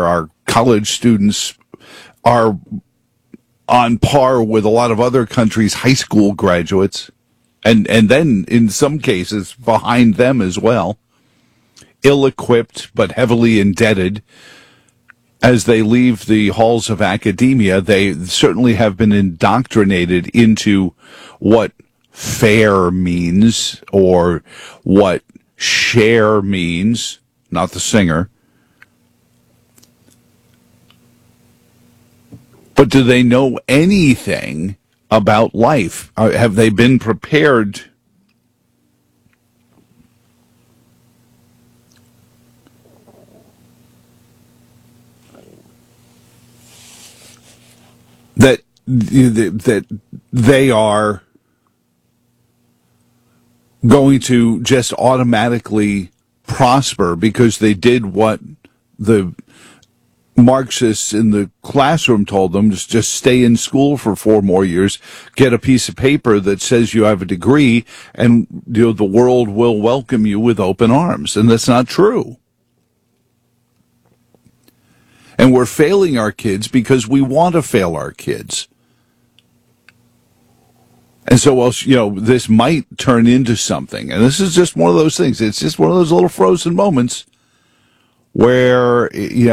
our college students are on par with a lot of other countries' high school graduates, and then in some cases behind them as well, ill-equipped but heavily indebted. As they leave the halls of academia, they certainly have been indoctrinated into what fair means or what share means, not the singer. But do they know anything about life? Have they been prepared that they are going to just automatically prosper because they did what the Marxists in the classroom told them, just stay in school for 4 more years, get a piece of paper that says you have a degree, and the world will welcome you with open arms. And that's not true. And we're failing our kids because we want to fail our kids. And so, this might turn into something. And this is just one of those things. It's just one of those little frozen moments where,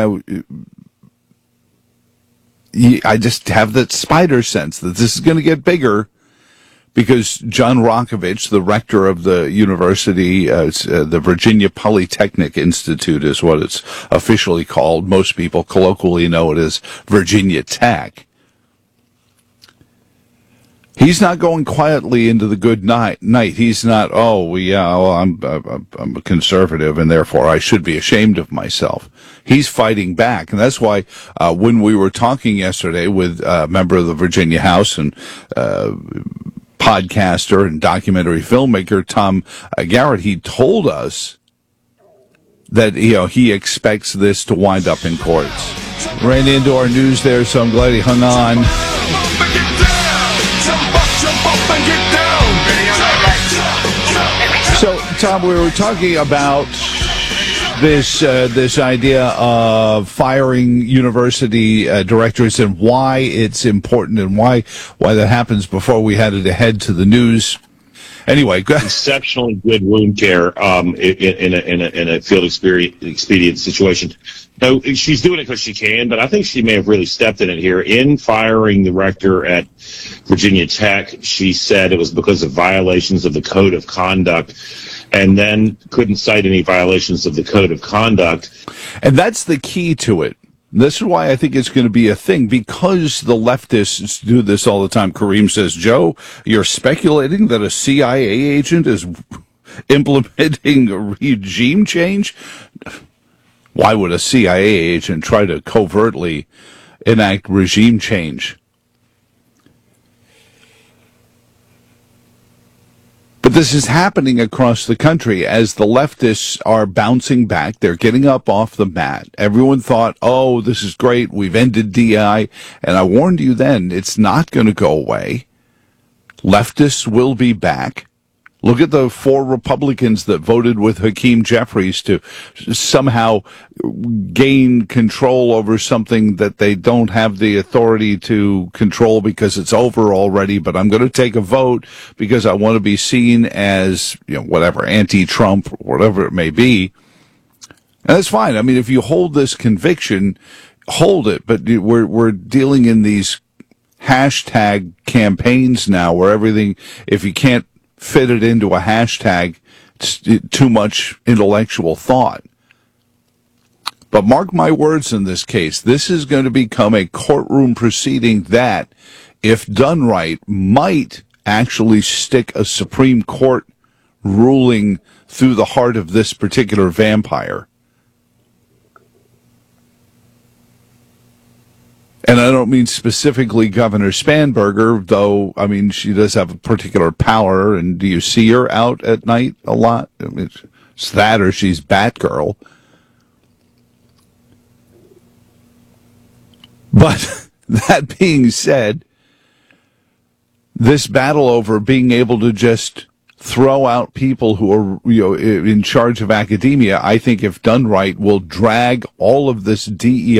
I just have that spider sense that this is going to get bigger because John Rokovich, the rector of the university, the Virginia Polytechnic Institute is what it's officially called. Most people colloquially know it as Virginia Tech. He's not going quietly into the good night. He's not, I'm a conservative and therefore I should be ashamed of myself. He's fighting back. And that's why when we were talking yesterday with a member of the Virginia House and podcaster and documentary filmmaker Tom Garrett, he told us that he expects this to wind up in courts. Ran into our news there, so I'm glad he hung on. So, Tom, we were talking about this idea of firing university directors and why it's important and why that happens before we had to head to the news. Anyway, exceptionally good wound care in a field expedient situation. No, she's doing it because she can, but I think she may have really stepped in it here. In firing the rector at Virginia Tech, she said it was because of violations of the code of conduct, and then couldn't cite any violations of the code of conduct. And that's the key to it. This is why I think it's going to be a thing, because the leftists do this all the time. Kareem says, Joe, you're speculating that a CIA agent is implementing a regime change? Why would a CIA agent try to covertly enact regime change? But this is happening across the country as the leftists are bouncing back. They're getting up off the mat. Everyone thought, this is great. We've ended DI. And I warned you then, it's not going to go away. Leftists will be back. Look at the 4 Republicans that voted with Hakeem Jeffries to somehow gain control over something that they don't have the authority to control because it's over already. But I'm going to take a vote because I want to be seen as, whatever, anti-Trump, or whatever it may be. And that's fine. I mean, if you hold this conviction, hold it. But we're dealing in these hashtag campaigns now where everything, if you can't fit it into a hashtag, it's too much intellectual thought. But mark my words in this case, this is going to become a courtroom proceeding that, if done right, might actually stick a Supreme Court ruling through the heart of this particular vampire. And I don't mean specifically Governor Spanberger, though, I mean, she does have a particular power. And do you see her out at night a lot? I mean, it's that or she's Batgirl. But that being said, this battle over being able to just throw out people who are in charge of academia, I think if done right, will drag all of this DEI